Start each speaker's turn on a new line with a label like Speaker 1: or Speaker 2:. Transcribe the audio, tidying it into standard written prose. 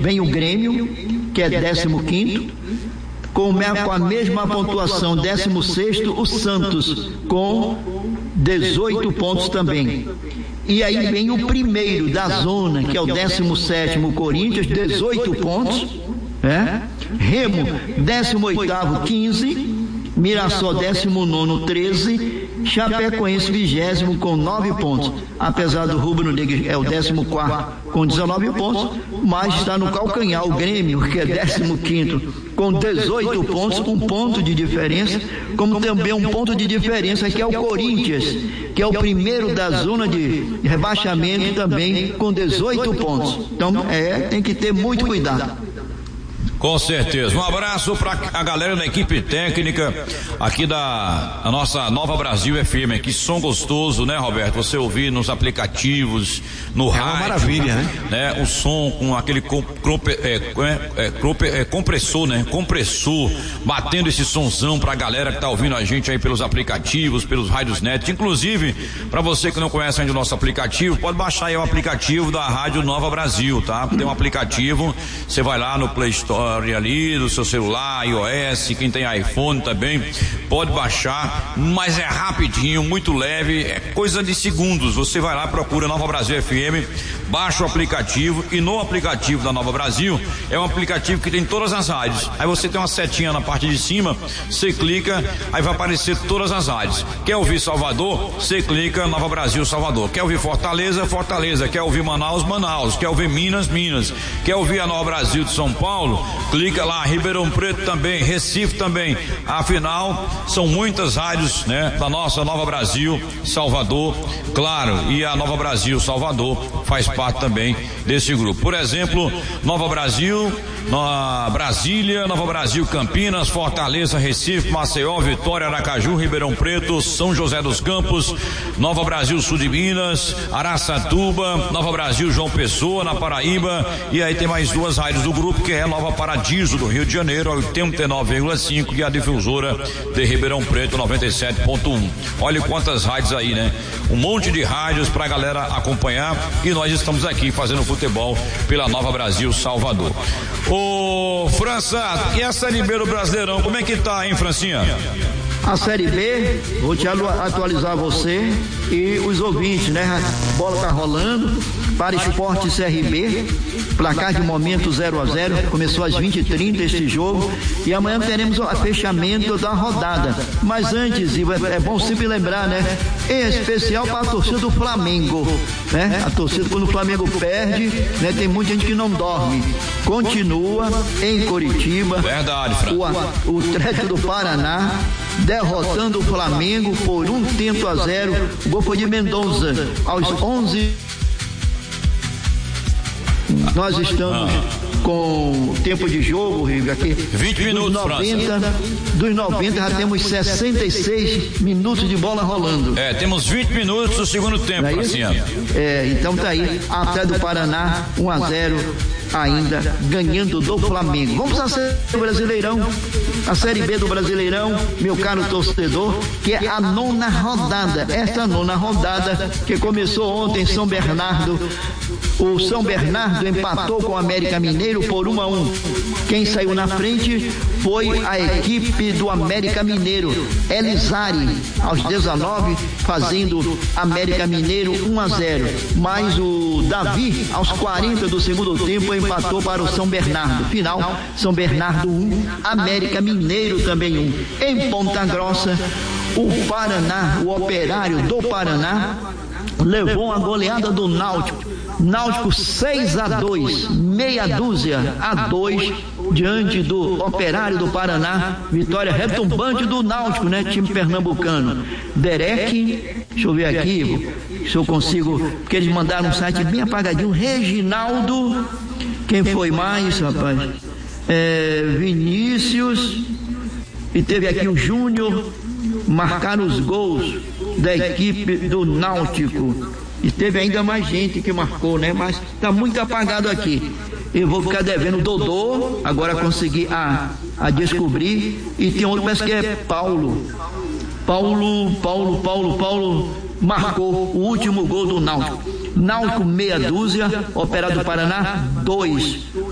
Speaker 1: vem o Grêmio, que é 15º, com a mesma pontuação, 16º, o Santos, com 18 pontos também. E aí vem o primeiro da zona, que é o 17º, Corinthians, 18 pontos, Remo, 18º, 15, Mirassol, 19º, 13, Chapecoense, 20º, com 9 pontos. Apesar do Rubro Negro é o 14º com 19 pontos, mas está no calcanhar o Grêmio, que é 15º, com 18 pontos, um ponto de diferença, como também um ponto de diferença que é o Corinthians, que é o primeiro da zona de rebaixamento também, com 18 pontos. Então, tem que ter muito cuidado.
Speaker 2: Com certeza. Um abraço para a galera da equipe técnica aqui da nossa Nova Brasil FM. Que som gostoso, né, Roberto? Você ouvir nos aplicativos, no rádio. É uma maravilha, né? O som com aquele compressor, né? Compressor, batendo esse sonzão pra galera que tá ouvindo a gente aí pelos aplicativos, pelos rádios net. Inclusive, para você que não conhece ainda o nosso aplicativo, pode baixar aí o aplicativo da Rádio Nova Brasil, tá? Tem um aplicativo, você vai lá no Play Store ali do seu celular, iOS, quem tem iPhone também pode baixar, mas é rapidinho, muito leve, é coisa de segundos. Você vai lá, procura Nova Brasil FM, baixa o aplicativo, e no aplicativo da Nova Brasil é um aplicativo que tem todas as rádios. Aí você tem uma setinha na parte de cima, você clica, aí vai aparecer todas as rádios. Quer ouvir Salvador? Você clica Nova Brasil Salvador. Quer ouvir Fortaleza? Fortaleza. Quer ouvir Manaus? Manaus. Quer ouvir Minas? Minas. Quer ouvir a Nova Brasil de São Paulo? Clica lá, Ribeirão Preto também, Recife também. Afinal, são muitas rádios, né, da nossa Nova Brasil Salvador, claro, e a Nova Brasil Salvador faz parte também desse grupo. Por exemplo, Nova Brasil, Brasília, Nova Brasil Campinas, Fortaleza, Recife, Maceió, Vitória, Aracaju, Ribeirão Preto, São José dos Campos, Nova Brasil Sul de Minas, Araçatuba, Nova Brasil João Pessoa, na Paraíba, e aí tem mais duas rádios do grupo, que é Nova Paradiso do Rio de Janeiro, 89,5, e a difusora de Ribeirão Preto, 97,1. Olha quantas rádios aí, né? Um monte de rádios pra galera acompanhar, e nós estamos aqui fazendo futebol pela Nova Brasil Salvador. Ô França, e a Série B do Brasileirão, como é que tá, hein, Francinha?
Speaker 1: A Série B, vou te atualizar você e os ouvintes, né? A bola tá rolando para Esporte CRB, placar de momento 0-0, começou às 20h30 este jogo, e amanhã teremos o fechamento da rodada. Mas antes, é bom sempre lembrar, né? Em especial para a torcida do Flamengo, né? A torcida, quando o Flamengo perde, né? Tem muita gente que não dorme. Continua em Curitiba.
Speaker 2: Verdade, Fran.
Speaker 1: O Treco do Paraná derrotando o Flamengo por 1-0. O gol foi de Mendonça aos 11. Nós estamos com tempo de jogo, Rigo, aqui
Speaker 2: 20 minutos,
Speaker 1: dos 90 já temos 66 minutos de bola rolando.
Speaker 2: Temos 20 minutos do segundo tempo, Francinha.
Speaker 1: Então tá aí, Atlético do Paraná 1-0 ainda ganhando do Flamengo. Vamos à Série do Brasileirão, a Série B do Brasileirão, meu caro torcedor, que é a 9ª rodada. Esta 9ª rodada que começou ontem em São Bernardo. O São Bernardo empatou com o América Mineiro por 1-1. Quem saiu na frente foi a equipe do América Mineiro, Elizari, aos 19, fazendo América Mineiro 1-0. Mas o Davi, aos 40 do segundo tempo, empatou para o São Bernardo. Final, São Bernardo 1, América Mineiro também 1. Em Ponta Grossa, o Paraná, o Operário do Paraná, levou uma goleada do Náutico 6-2, meia dúzia a 2 diante do Operário do Paraná. Vitória retumbante do Náutico, né? Time pernambucano. Derek, deixa eu ver aqui se eu consigo, porque eles mandaram um site bem apagadinho. Reginaldo, quem foi mais, rapaz? Vinícius, e teve aqui o Júnior, marcaram os gols da equipe do Náutico. E teve ainda mais gente que marcou, né? Mas tá muito apagado aqui. Eu vou ficar devendo o Dodô, agora consegui a descobrir. E tem outro, parece que é Paulo marcou o último gol do Náutico. Náutico meia dúzia, Operário do Paraná 2.